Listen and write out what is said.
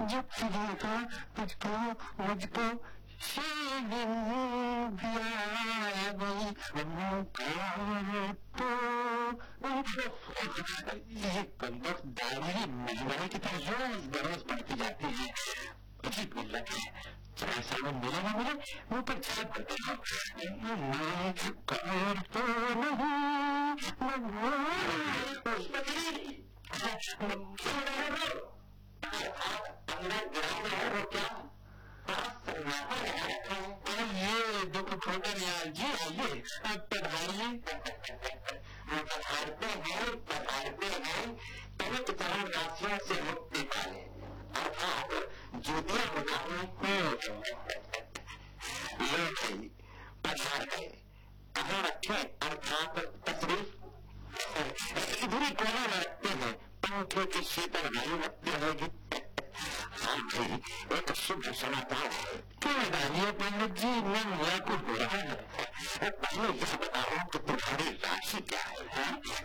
जब से देखा तुझको मुझको ये कमबख्त दाढ़ी महंगाई की तरह रोज बरोज बढ़ती जाती है। अजीब मिलत है, चाहे सावन मिले ना मिले वो पर छत करते हो। तो नहीं ये दुख छोटे यार जी आइए अब पधारिए। पधारते हैं तनिक जहाँ राशियों से मुक्ति पाले अर्थात ज्योतियां बुझाने ले गई पधार गए कहाँ रखे अर्थात तस्वीर इधर ही कोने में रखते हैं पंखे की शीतल वायु लगती होगी। हाँ भाई एक शुभ समाचार है। क्यों डालिए पंडित जी मैं मुझे को हो रहा है। पहले यह बताओ कि तुम्हारी राशि क्या है?